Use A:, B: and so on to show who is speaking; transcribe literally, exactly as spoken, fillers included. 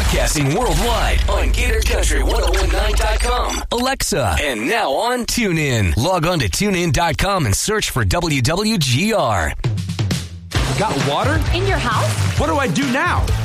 A: Broadcasting worldwide on Gator Country ten nineteen dot com, Alexa, and now on TuneIn. Log on to tune in dot com and search for W W G R.
B: Got water?
C: In your house?
B: What do I do now?